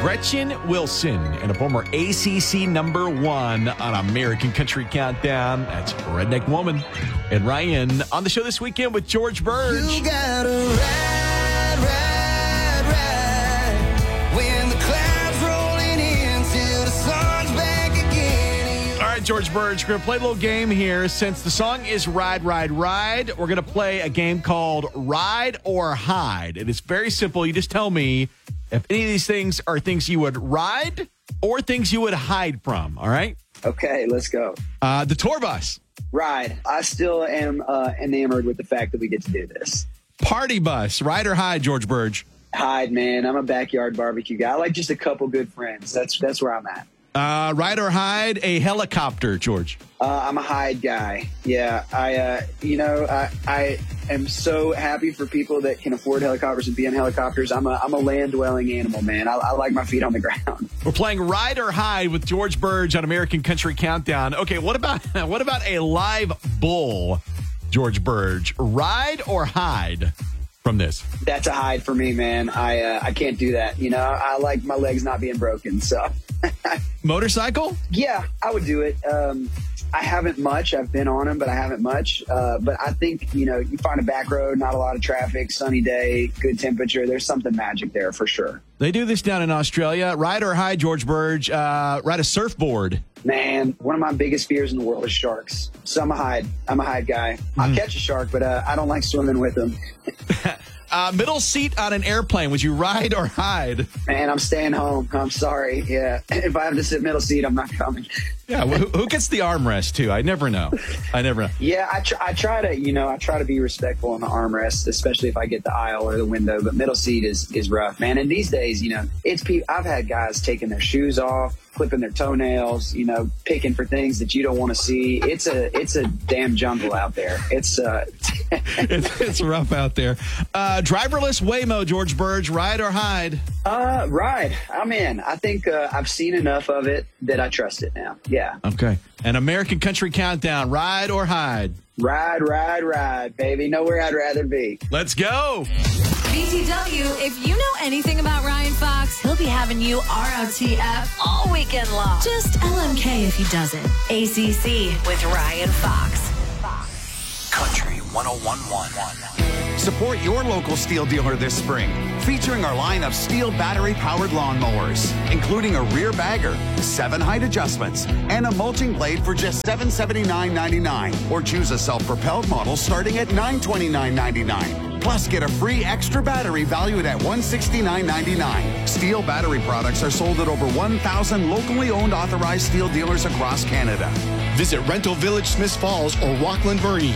Gretchen Wilson and a former ACC #1 on American Country Countdown. That's Redneck Woman. And Ryan on the show this weekend with George Burge. You gotta ride, ride, ride when the clouds rolling in till the sun's back again. All right, George Burge, we're going to play a little game here. Since the song is Ride, Ride, Ride, we're going to play a game called Ride or Hide. It is very simple. You just tell me if any of these things are things you would ride or things you would hide from, all right? Okay, let's go. The tour bus. Ride. I still am enamored with the fact that we get to do this. Party bus. Ride or hide, George Burge? Hide, man. I'm a backyard barbecue guy. I like just a couple good friends. That's where I'm at. Ride or hide a helicopter, George? I'm a hide guy. Yeah, I am so happy for people that can afford helicopters and be in helicopters. I'm a land-dwelling animal, man. I like my feet on the ground. We're playing Ride or Hide with George Burge on American Country Countdown. Okay, what about a live bull, George Burge? Ride or hide from this? That's a hide for me, man. I can't do that. You know, I like my legs not being broken, so. Motorcycle? Yeah, I would do it. I haven't much. I've been on them, but I haven't much. But I think, you find a back road, not a lot of traffic, sunny day, good temperature. There's something magic there for sure. They do this down in Australia. Ride or hide, George Burge? Ride a surfboard. Man, one of my biggest fears in the world is sharks. So I'm a hide guy. I'll catch a shark, but I don't like swimming with them. Middle seat on an airplane. Would you ride or hide? Man, I'm staying home. I'm sorry. Yeah. If I have to sit middle seat, I'm not coming. Yeah. Well, who gets the armrest too? I never know. Yeah. I try to be respectful on the armrest, especially if I get the aisle or the window, but middle seat is rough, man. And these days, it's people. I've had guys taking their shoes off, clipping their toenails, picking for things that you don't want to see. It's a damn jungle out there. It's rough out there. Driverless Waymo, George Burge, ride or hide? Ride. I'm in. I think I've seen enough of it that I trust it now. Yeah. Okay. And American Country Countdown, ride or hide? Ride, ride, ride, baby. Know where I'd rather be. Let's go. BTW, if you know anything about Ryan Fox, he'll be having you ROTF all weekend long. Just LMK if he doesn't. ACC with Ryan Fox. Country 101.1. Support your local Steel dealer this spring, featuring our line of Steel battery-powered lawnmowers, including a rear bagger, 7 height adjustments, and a mulching blade for just $779.99. Or choose a self-propelled model starting at $929.99. Plus, get a free extra battery valued at $169.99. Steel battery products are sold at over 1,000 locally owned authorized Steel dealers across Canada. Visit Rental Village, Smiths Falls, or Rockland Bernie.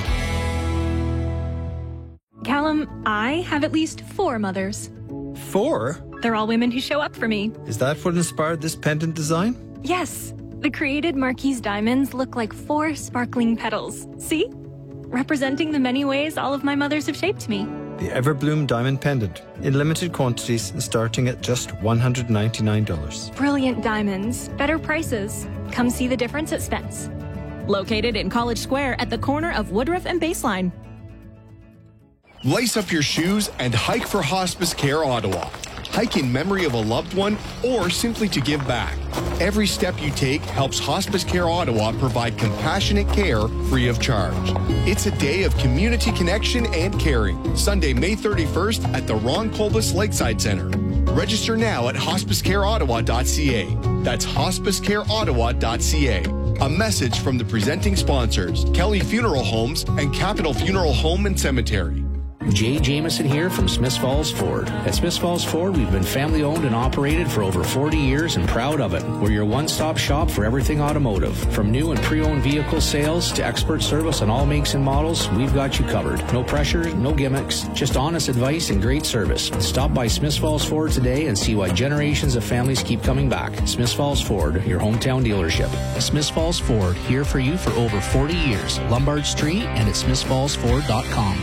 Callum, I have at least 4 mothers. 4? They're all women who show up for me. Is that what inspired this pendant design? Yes. The created Marquise diamonds look like 4 sparkling petals. See? Representing the many ways all of my mothers have shaped me. The Everbloom diamond pendant, in limited quantities and starting at just $199. Brilliant diamonds, better prices. Come see the difference at Spence. Located in College Square at the corner of Woodruff and Baseline. Lace up your shoes and hike for Hospice Care Ottawa. Hike in memory of a loved one or simply to give back. Every step you take helps Hospice Care Ottawa provide compassionate care free of charge. It's a day of community connection and caring. Sunday, May 31st at the Ron Colbus Lakeside Center. Register now at hospicecareottawa.ca. That's hospicecareottawa.ca. A message from the presenting sponsors, Kelly Funeral Homes and Capital Funeral Home and Cemetery. Jay Jameson here from Smiths Falls Ford. At Smiths Falls Ford, we've been family owned and operated for over 40 years and proud of it. We're your one-stop shop for everything automotive. From new and pre-owned vehicle sales to expert service on all makes and models, we've got you covered. No pressure, no gimmicks, just honest advice and great service. Stop by Smiths Falls Ford today and see why generations of families keep coming back. Smiths Falls Ford, your hometown dealership. Smiths Falls Ford, here for you for over 40 years. Lombard Street and at smithsfallsford.com.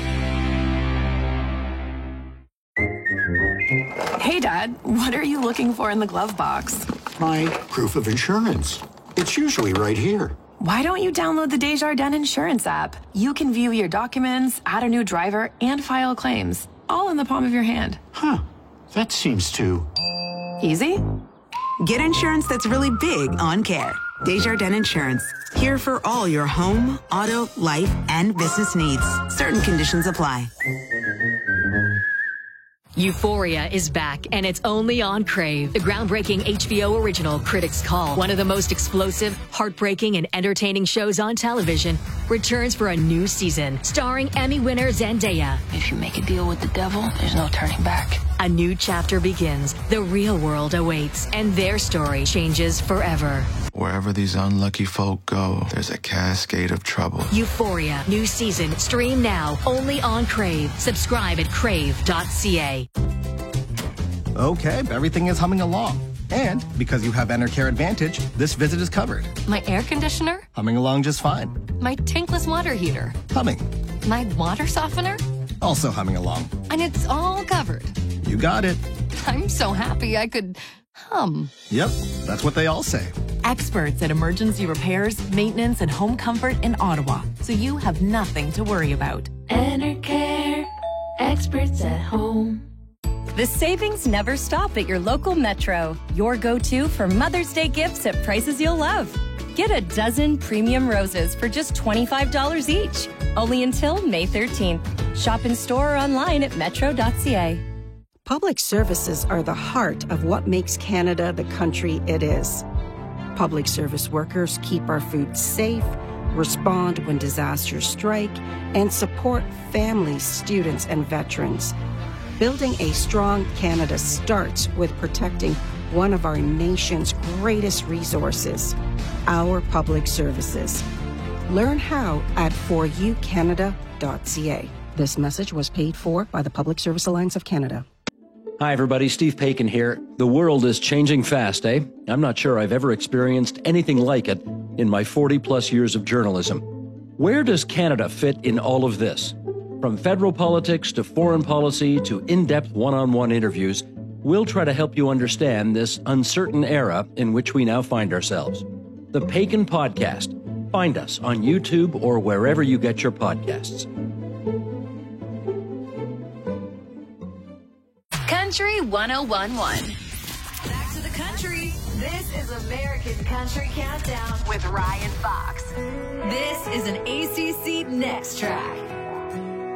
Hey, Dad, what are you looking for in the glove box? My proof of insurance. It's usually right here. Why don't you download the Desjardins Insurance app? You can view your documents, add a new driver, and file claims, all in the palm of your hand. Huh. That seems to Easy? Get insurance that's really big on care. Desjardins Insurance. Here for all your home, auto, life, and business needs. Certain conditions apply. Euphoria is back, and it's only on Crave. The groundbreaking HBO original Critics' Call, one of the most explosive, heartbreaking, and entertaining shows on television, returns for a new season, starring Emmy winner Zendaya. If you make a deal with the devil, there's no turning back. A new chapter begins. The real world awaits, and their story changes forever. Wherever these unlucky folk go, there's a cascade of trouble. Euphoria, new season, stream now, only on Crave. Subscribe at crave.ca. Okay, everything is humming along. And because you have Enercare Advantage, this visit is covered. My air conditioner? Humming along just fine. My tankless water heater? Humming. My water softener? Also humming along. And it's all covered. You got it. I'm so happy I could hum. Yep, that's what they all say. Experts at emergency repairs, maintenance, and home comfort in Ottawa, so you have nothing to worry about. Enercare, experts at home. The savings never stop at your local Metro. Your go-to for Mother's Day gifts at prices you'll love. Get a dozen premium roses for just $25 each. Only until May 13th. Shop in store or online at metro.ca. Public services are the heart of what makes Canada the country it is. Public service workers keep our food safe, respond when disasters strike, and support families, students, and veterans. Building a strong Canada starts with protecting one of our nation's greatest resources, our public services. Learn how at foryoucanada.ca. This message was paid for by the Public Service Alliance of Canada. Hi, everybody. Steve Paikin here. The world is changing fast, eh? I'm not sure I've ever experienced anything like it in my 40-plus years of journalism. Where does Canada fit in all of this? From federal politics to foreign policy to in-depth one-on-one interviews, we'll try to help you understand this uncertain era in which we now find ourselves. The Paikin Podcast. Find us on YouTube or wherever you get your podcasts. Country 1011. Back to the country. This is American Country Countdown with Ryan Fox. This is an ACC Next Track.